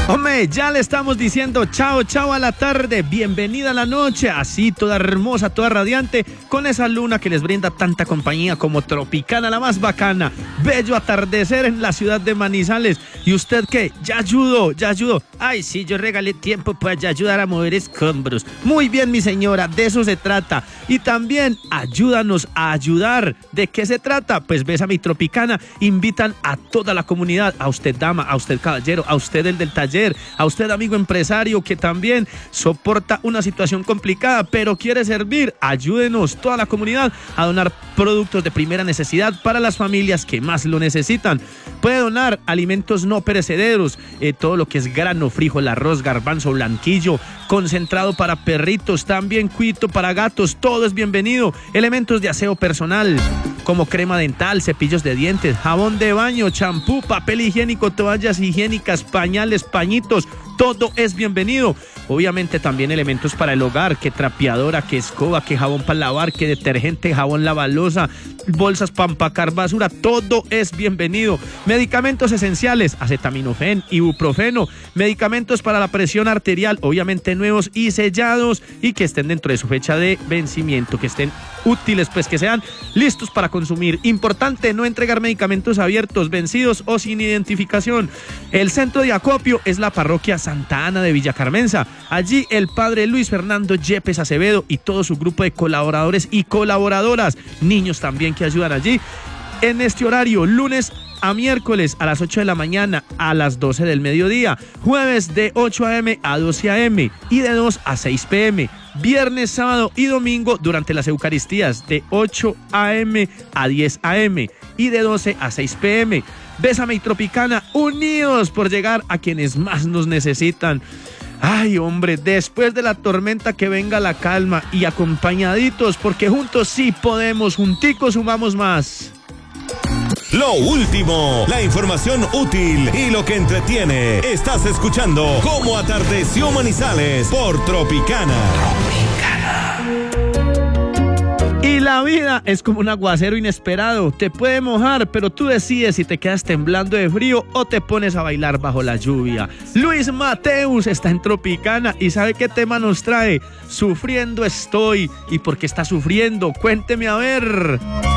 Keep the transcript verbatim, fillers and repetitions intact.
Hombre, ya le estamos diciendo chao, chao a la tarde, bienvenida a la noche, así toda hermosa, toda radiante, con esa luna que les brinda tanta compañía como Tropicana, la más bacana. Bello atardecer en la ciudad de Manizales. ¿Y usted qué? ¿Ya ayudó? ¿Ya ayudó? Ay, sí, yo regalé tiempo para ayudar a mover escombros. Muy bien, mi señora, de eso se trata. Y también ayúdanos a ayudar. ¿De qué se trata? Pues Bésame Tropicana invitan a toda la comunidad, a usted dama, a usted caballero, a usted el del taller, a usted amigo empresario que también soporta una situación complicada pero quiere servir. Ayúdenos toda la comunidad a donar productos de primera necesidad para las familias que más lo necesitan. Puede donar alimentos no perecederos, eh, todo lo que es grano, frijol, arroz, garbanzo, blanquillo, concentrado para perritos, también cuito para gatos, todo es bienvenido. Elementos de aseo personal como crema dental, cepillos de dientes, jabón de baño, champú, papel higiénico, toallas higiénicas, pañales, pañitos, todo es bienvenido. Obviamente también elementos para el hogar, que trapeadora, que escoba, que jabón para lavar, que detergente, jabón lavalosa, bolsas para empacar basura, todo es bienvenido. Medicamentos esenciales, acetaminofén, ibuprofeno, medicamentos para la presión arterial, obviamente nuevos y sellados y que estén dentro de su fecha de vencimiento, que estén útiles, pues que sean listos para consumir. Importante no entregar medicamentos abiertos, vencidos o sin identificación. El centro de acopio es la parroquia Santa Ana de Villa Carmenza. Allí el padre Luis Fernando Yepes Acevedo y todo su grupo de colaboradores y colaboradoras, niños también que ayudan allí, en este horario, lunes a miércoles a las ocho de la mañana a las doce del mediodía, jueves de ocho a eme a doce a eme y de dos a seis pe eme, viernes, sábado y domingo durante las Eucaristías de ocho a eme a diez a eme y de doce a seis pe eme. Bésame Tropicana, unidos por llegar a quienes más nos necesitan. Ay, hombre, después de la tormenta que venga la calma y acompañaditos, porque juntos sí podemos, junticos sumamos más. Lo último, la información útil y lo que entretiene. Estás escuchando Cómo Atardeció Manizales por Tropicana. Tropicana. Y la vida es como un aguacero inesperado, te puede mojar, pero tú decides si te quedas temblando de frío o te pones a bailar bajo la lluvia. Luis Mateus está en Tropicana y ¿sabe qué tema nos trae? Sufriendo estoy. ¿Y por qué está sufriendo? Cuénteme a ver.